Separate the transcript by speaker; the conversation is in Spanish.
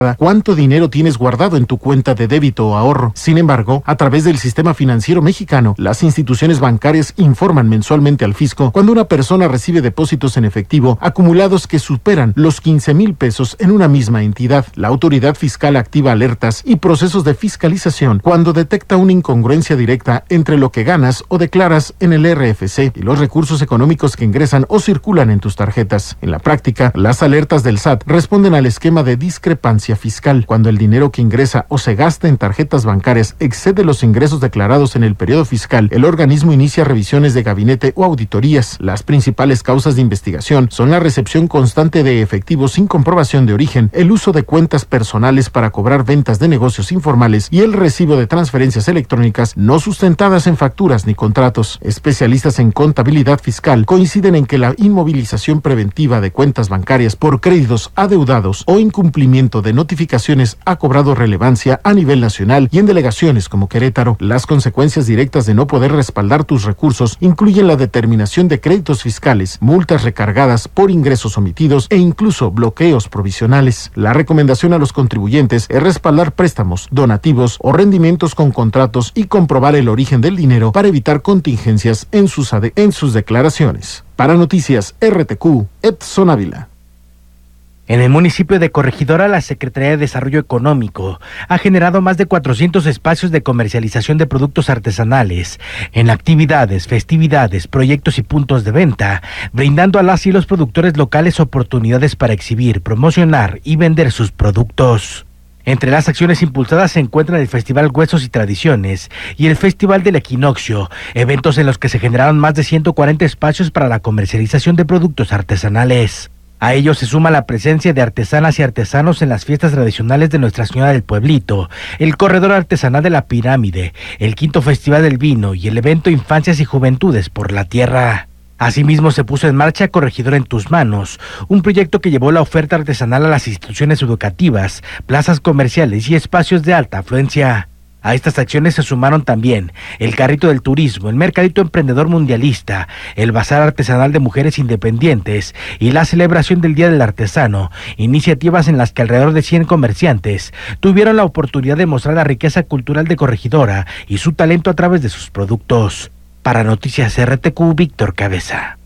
Speaker 1: cuánto dinero tienes guardado en tu cuenta de débito o ahorro. Sin embargo, a través del sistema financiero mexicano, las instituciones bancarias informan mensualmente al fisco cuando una persona recibe depósitos en efectivo acumulados que superan los 15,000 pesos en una misma entidad. La autoridad fiscal activa alertas y procesos de fiscalización cuando detecta una incongruencia directa entre lo que ganas o declaras en el RFC y los recursos económicos que ingresan o circulan en tus tarjetas. En la práctica, las alertas del SAT responden al esquema de discrepancia fiscal. Cuando el dinero que ingresa o se gasta en tarjetas bancarias excede los ingresos declarados en el periodo fiscal, el organismo inicia revisiones de gabinete o auditorías. Las principales causas de investigación son la recepción constante de efectivo sin comprobación de origen, el uso de cuentas personales para cobrar ventas de negocios informales y el recibo de transferencias electrónicas no sustentadas en facturas ni contratos. Especialistas en contabilidad fiscal coinciden en que la inmovilización preventiva de cuentas bancarias por créditos adeudados o incumplimiento de notificaciones ha cobrado relevancia a nivel nacional y en delegaciones como Querétaro. Las consecuencias directas de no poder respaldar tus recursos incluyen la determinación de créditos fiscales, multas recargadas por ingresos omitidos e incluso bloqueos provisionales. La recomendación a los contribuyentes es respaldar préstamos, donativos o rendimientos con contratos y comprobar el origen del dinero para evitar contingencias en sus declaraciones. Para Noticias RTQ, Edson Ávila.
Speaker 2: En el municipio de Corregidora, la Secretaría de Desarrollo Económico ha generado más de 400 espacios de comercialización de productos artesanales en actividades, festividades, proyectos y puntos de venta, brindando a las y los productores locales oportunidades para exhibir, promocionar y vender sus productos. Entre las acciones impulsadas se encuentran el Festival Huesos y Tradiciones y el Festival del Equinoccio, eventos en los que se generaron más de 140 espacios para la comercialización de productos artesanales. A ello se suma la presencia de artesanas y artesanos en las fiestas tradicionales de Nuestra Señora del Pueblito, el Corredor Artesanal de la Pirámide, el Quinto Festival del Vino y el evento Infancias y Juventudes por la Tierra. Asimismo, se puso en marcha Corregidora en tus manos, un proyecto que llevó la oferta artesanal a las instituciones educativas, plazas comerciales y espacios de alta afluencia. A estas acciones se sumaron también el Carrito del Turismo, el Mercadito Emprendedor Mundialista, el Bazar Artesanal de Mujeres Independientes y la celebración del Día del Artesano, iniciativas en las que alrededor de 100 comerciantes tuvieron la oportunidad de mostrar la riqueza cultural de Corregidora y su talento a través de sus productos. Para Noticias RTQ, Víctor Cabeza.